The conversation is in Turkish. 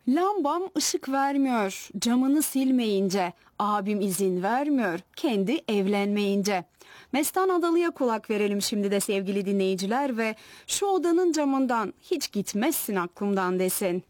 Lambam ışık vermiyor, camını silmeyince, abim izin vermiyor, kendi evlenmeyince. Mestan Adalı'ya kulak verelim şimdi de sevgili dinleyiciler ve şu odanın camından hiç gitmezsin aklımdan desin.